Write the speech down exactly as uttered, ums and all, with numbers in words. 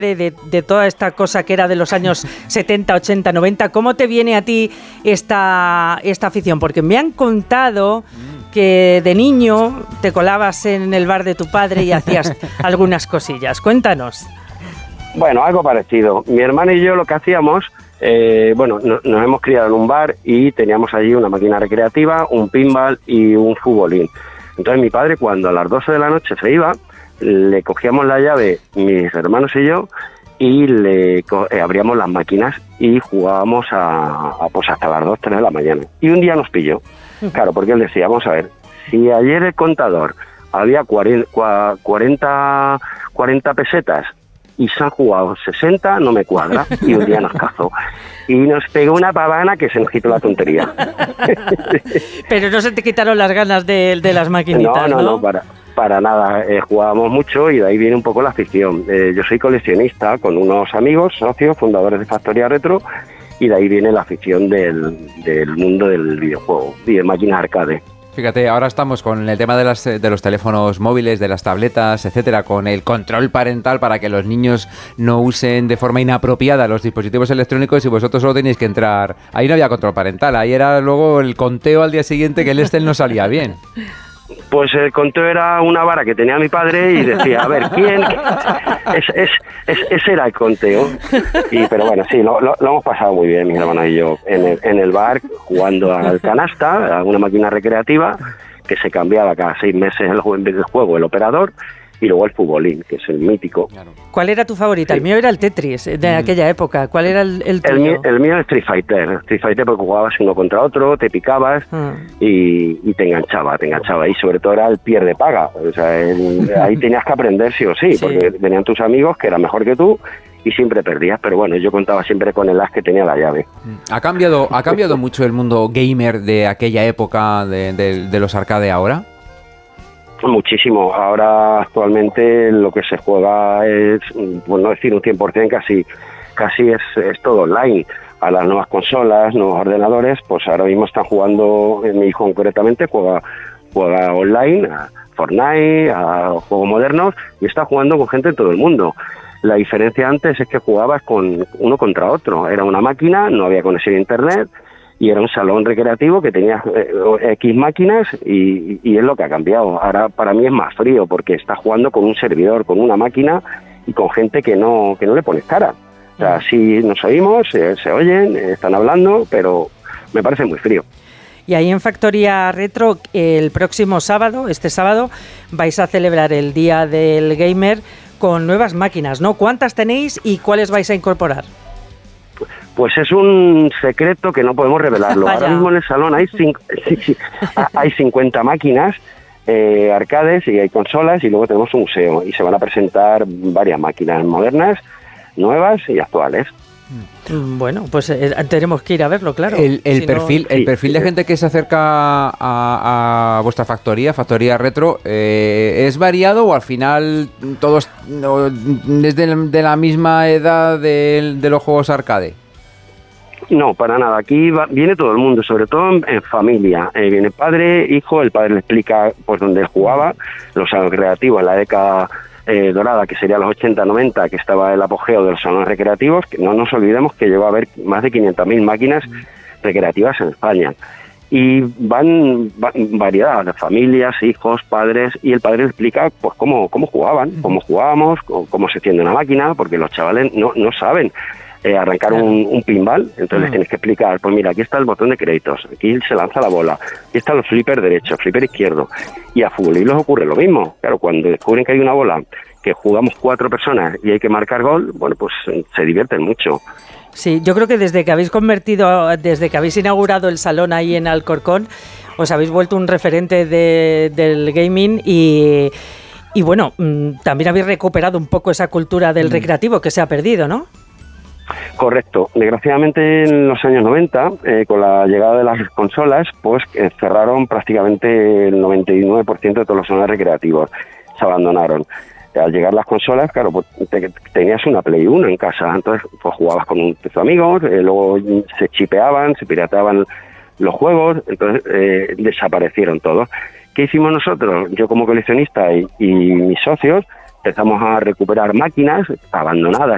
de, de, de toda esta cosa que era de los años setenta, ochenta, noventa, ¿cómo te viene a ti esta, esta afición? Porque me han contado que de niño te colabas en el bar de tu padre y hacías algunas cosillas. Cuéntanos. Bueno, algo parecido. Mi hermano y yo lo que hacíamos, eh, bueno, no, nos hemos criado en un bar y teníamos allí una máquina recreativa, un pinball y un futbolín. Entonces mi padre, cuando a las doce de la noche se iba, le cogíamos la llave, mis hermanos y yo, y le eh, abríamos las máquinas y jugábamos a, a, pues hasta las dos, tres de la mañana. Y un día nos pilló. Claro, porque él decía, vamos a ver, si ayer el contador había cuarenta, cuarenta pesetas y se han jugado sesenta, no me cuadra, y un día nos cazó. Y nos pegó una pavana que se nos quitó la tontería. Pero no se te quitaron las ganas de, de las maquinitas, ¿no? No, no, no, para, para nada. Eh, jugábamos mucho y de ahí viene un poco la afición. Eh, yo soy coleccionista con unos amigos, socios, fundadores de Factoría Retro, y de ahí viene la afición del, del mundo del videojuego y de máquinas arcade. Fíjate, ahora estamos con el tema de, las, de los teléfonos móviles, de las tabletas, etcétera, con el control parental para que los niños no usen de forma inapropiada los dispositivos electrónicos y vosotros solo tenéis que entrar. Ahí no había control parental, ahí era luego el conteo al día siguiente que el Excel no salía bien. Pues el conteo era una vara que tenía mi padre y decía, a ver, ¿quién? Es, es, es, ese era el conteo. Y, pero bueno, sí, lo, lo, lo hemos pasado muy bien, mis hermanos y yo, en el, en el bar, jugando al canasta, a una máquina recreativa, que se cambiaba cada seis meses el juego, el operador, y luego el futbolín, que es el mítico. ¿Cuál era tu favorita? Sí. El mío era el Tetris, de mm. aquella época. ¿Cuál era el, el tuyo? El mío, el mío es Street Fighter. Street Fighter porque jugabas uno contra otro, te picabas mm. y, y te enganchaba, te enganchaba. Y sobre todo era el pierde paga. O sea, el, ahí tenías que aprender sí o sí, sí, porque venían tus amigos que eran mejor que tú y siempre perdías. Pero bueno, yo contaba siempre con el as que tenía la llave. ¿Ha cambiado, ha cambiado mucho el mundo gamer de aquella época, de, de, de los arcade ahora? Muchísimo. Ahora actualmente lo que se juega es, por no decir un cien por ciento, casi casi es, es todo online. A las nuevas consolas, nuevos ordenadores, pues ahora mismo están jugando, mi hijo concretamente juega, juega online, a Fortnite, a juegos modernos, y está jugando con gente de todo el mundo. La diferencia antes es que jugabas con uno contra otro. Era una máquina, no había conexión a internet, y era un salón recreativo que tenía eh, X máquinas y, y es lo que ha cambiado. Ahora para mí es más frío porque está jugando con un servidor, con una máquina y con gente que no que no le pones cara. O sea, sí nos oímos, eh, se oyen, eh, están hablando, pero me parece muy frío. Y ahí en Factoría Retro, el próximo sábado, este sábado, vais a celebrar el Día del Gamer con nuevas máquinas, ¿no? ¿Cuántas tenéis y cuáles vais a incorporar? Pues es un secreto que no podemos revelarlo. Ahora mismo en el salón hay cinco, sí, sí, hay cincuenta máquinas, eh, arcades y hay consolas y luego tenemos un museo y se van a presentar varias máquinas modernas, nuevas y actuales. Bueno, pues eh, tenemos que ir a verlo, claro. El, el si perfil, no... el perfil de gente que se acerca a, a vuestra factoría, Factoría Retro, eh, ¿es variado o al final todos no, es de, de la misma edad de, de los juegos arcade? No, para nada. Aquí va, viene todo el mundo, sobre todo en, en familia. Eh, viene padre, hijo, el padre le explica pues dónde él jugaba, los salones recreativos en la década eh, dorada, que sería los ochenta noventa, que estaba el apogeo de los salones recreativos, que no nos olvidemos que llegó a haber más de quinientas mil máquinas recreativas en España. Y van, van variedad de familias, hijos, padres, y el padre le explica pues cómo, cómo jugaban, cómo jugábamos, cómo, cómo se enciende una máquina, porque los chavales no, no saben. Eh, arrancar claro. un, un pinball, entonces mm. les tienes que explicar, pues mira, aquí está el botón de créditos, aquí se lanza la bola, aquí están los flipper derecho, flipper izquierdo, y a futbolistas ocurre lo mismo. Claro, cuando descubren que hay una bola que jugamos cuatro personas y hay que marcar gol, bueno, pues se divierten mucho. Sí, yo creo que desde que habéis convertido, desde que habéis inaugurado el salón ahí en Alcorcón, os habéis vuelto un referente de, del gaming y, y bueno, también habéis recuperado un poco esa cultura del mm. recreativo que se ha perdido, ¿no? Correcto. Desgraciadamente en los años noventa, eh, con la llegada de las consolas, pues eh, cerraron prácticamente el noventa y nueve por ciento de todos los salones recreativos. Se abandonaron. Al llegar las consolas, claro, pues te, tenías una Play uno en casa, entonces pues jugabas con un, tus amigos, eh, luego se chipeaban, se pirateaban los juegos, entonces eh, desaparecieron todos. ¿Qué hicimos nosotros? Yo como coleccionista y, y mis socios, empezamos a recuperar máquinas abandonadas